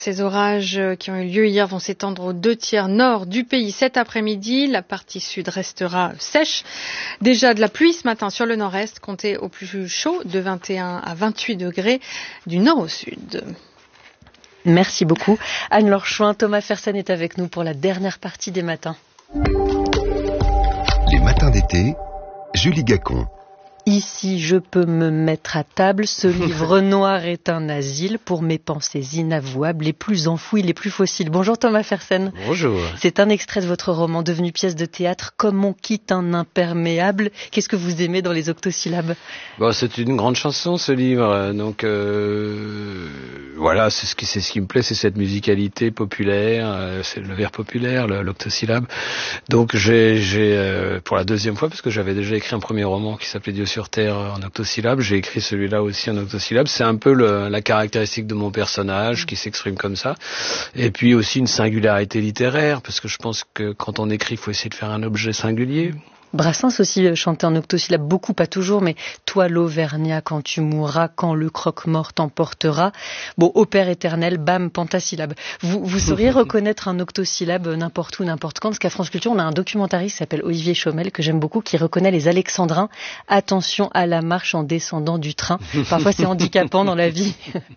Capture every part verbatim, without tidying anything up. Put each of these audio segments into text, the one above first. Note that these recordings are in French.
Ces orages qui ont eu lieu hier vont s'étendre aux deux tiers nord du pays cet après-midi. La partie sud restera sèche. Déjà de la pluie ce matin sur le nord-est, comptez au plus chaud de vingt et un à vingt-huit degrés du nord au sud. Merci beaucoup. Anne-Laure Chouin, Thomas Fersen est avec nous pour la dernière partie des matins. Les matins d'été, Julie Gacon. Ici, je peux me mettre à table. Ce livre noir est un asile pour mes pensées inavouables, les plus enfouies, les plus fossiles. Bonjour Thomas Fersen. Bonjour. C'est un extrait de votre roman devenu pièce de théâtre. Comme on quitte un imperméable. Qu'est-ce que vous aimez dans les octosyllabes ? Bon, c'est une grande chanson, ce livre. Donc euh, voilà, c'est ce qui, c'est ce qui me plaît, c'est cette musicalité populaire, c'est le vers populaire, l'octosyllabe. Donc j'ai, j'ai euh, pour la deuxième fois, parce que j'avais déjà écrit un premier roman qui s'appelait Dieu sur Terre en octosyllabes, j'ai écrit celui-là aussi en octosyllabes. C'est un peu le, la caractéristique de mon personnage qui s'exprime comme ça. Et puis aussi une singularité littéraire, parce que je pense que quand on écrit, il faut essayer de faire un objet singulier. Brassens aussi chantait en octosyllabes, beaucoup, pas toujours, mais toi l'Auvergnat, quand tu mourras, quand le croque-mort t'emportera. Bon, au Père éternel, bam, pentasyllabe. Vous, vous sauriez reconnaître un octosyllabe n'importe où, n'importe quand, parce qu'à France Culture, on a un documentariste qui s'appelle Olivier Chaumel, que j'aime beaucoup, qui reconnaît les alexandrins. Attention à la marche en descendant du train. Parfois, c'est handicapant dans la vie.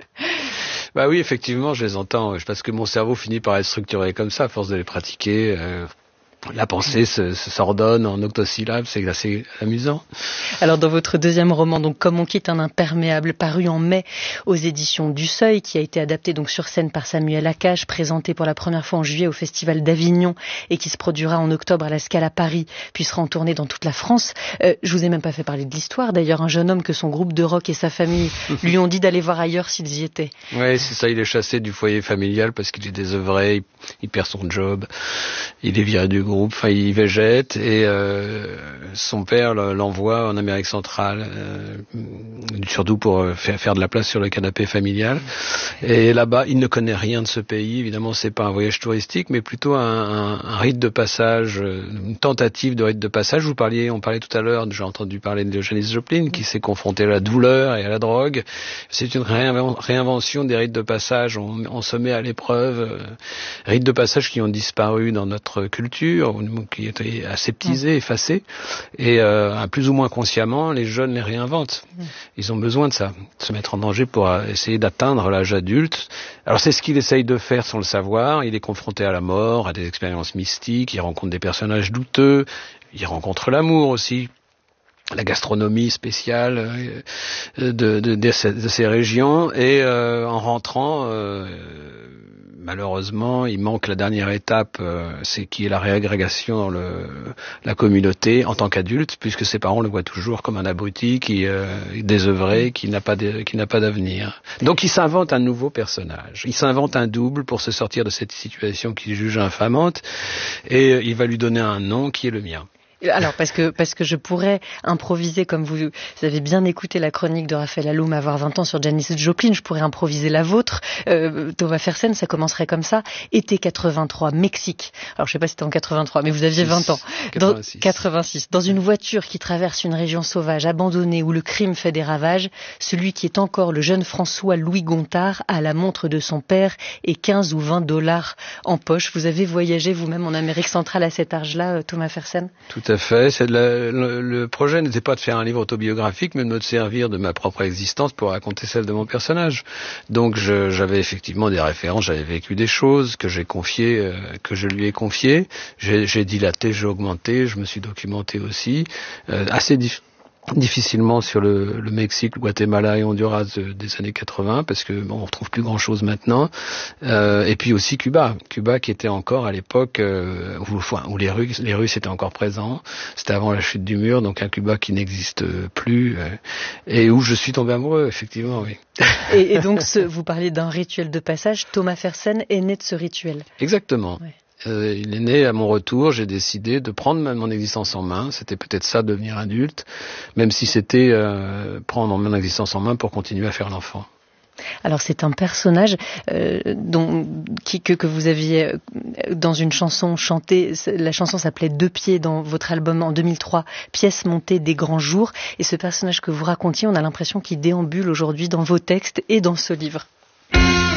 Bah oui, effectivement, je les entends, parce que mon cerveau finit par être structuré comme ça, à force de les pratiquer. Euh... La pensée se, se s'ordonne en octosyllabes, c'est assez amusant. Alors dans votre deuxième roman, donc Comme on quitte un imperméable, paru en mai aux éditions du Seuil, qui a été adapté donc sur scène par Samuel Akache, présenté pour la première fois en juillet au Festival d'Avignon et qui se produira en octobre à la Scala Paris, puis sera en tournée dans toute la France. Euh, je vous ai même pas fait parler de l'histoire. D'ailleurs, un jeune homme que son groupe de rock et sa famille lui ont dit d'aller voir ailleurs s'ils y étaient. Oui, c'est ça. Il est chassé du foyer familial parce qu'il est désœuvré, il, il perd son job, il est viré du groupe. Enfin, il végète et euh, son père l'envoie en Amérique centrale, euh, surtout pour faire, faire de la place sur le canapé familial. Et là-bas, il ne connaît rien de ce pays. Évidemment, c'est pas un voyage touristique, mais plutôt un, un, un rite de passage, une tentative de rite de passage. Vous parliez, on parlait tout à l'heure, j'ai entendu parler de Janis Joplin, qui s'est confrontée à la douleur et à la drogue. C'est une réinvention des rites de passage. On, on se met à l'épreuve. Euh, rites de passage qui ont disparu dans notre culture, qui étaient aseptisés, effacés, et euh, plus ou moins consciemment, les jeunes les réinventent. Ils ont besoin de ça, de se mettre en danger pour essayer d'atteindre l'âge adulte. Alors c'est ce qu'il essaye de faire sans le savoir. Il est confronté à la mort, à des expériences mystiques, il rencontre des personnages douteux, il rencontre l'amour aussi, la gastronomie spéciale de, de, de, de, ces, de ces régions, et euh, en rentrant... Euh, Malheureusement, il manque la dernière étape, euh, c'est qui est la réagrégation dans le, la communauté en tant qu'adulte, puisque ses parents le voient toujours comme un abruti qui euh, est désœuvré, qui n'a pas de, qui n'a pas d'avenir. Donc il s'invente un nouveau personnage. Il s'invente un double pour se sortir de cette situation qu'il juge infamante, et il va lui donner un nom qui est le mien. Alors parce que parce que je pourrais improviser, comme vous, vous avez bien écouté la chronique de Raphaël Alloum avoir vingt ans sur Janis Joplin, je pourrais improviser la vôtre. Euh, Thomas Fersen, ça commencerait comme ça. Été quatre-vingt-trois, Mexique. Alors je sais pas si c'était en quatre-vingt-trois, mais vous aviez vingt ans. Dans, quatre-vingt-six. Dans une voiture qui traverse une région sauvage, abandonnée, où le crime fait des ravages, celui qui est encore le jeune François Louis Gontard a la montre de son père et quinze ou vingt dollars en poche. Vous avez voyagé vous-même en Amérique centrale à cet âge-là, Thomas Fersen ? Tout à fait. C'est la, le, le projet n'était pas de faire un livre autobiographique, mais de me servir de ma propre existence pour raconter celle de mon personnage. Donc je, j'avais effectivement des références, j'avais vécu des choses que j'ai confiées, euh, que je lui ai confiées. J'ai, j'ai dilaté, j'ai augmenté, je me suis documenté aussi, euh, assez difficile. Difficilement sur le, le Mexique, le Guatemala et Honduras de, des années quatre-vingts, parce que bon, on retrouve plus grand chose maintenant. Euh, et puis aussi Cuba, Cuba qui était encore à l'époque euh, où, où les Russes, les Russes étaient encore présents. C'était avant la chute du mur, donc un Cuba qui n'existe plus euh, et où je suis tombé amoureux, effectivement, oui. Et, et donc, ce, vous parliez d'un rituel de passage. Thomas Fersen est né de ce rituel. Exactement. Ouais. Euh, il est né à mon retour, j'ai décidé de prendre mon existence en main. C'était peut-être ça, devenir adulte, même si c'était euh, prendre mon existence en main pour continuer à faire l'enfant. Alors c'est un personnage euh, dont, qui, que, que vous aviez euh, dans une chanson chantée, la chanson s'appelait Deux pieds dans votre album en deux mille trois, Pièce montée des grands jours, et ce personnage que vous racontiez, on a l'impression qu'il déambule aujourd'hui dans vos textes et dans ce livre.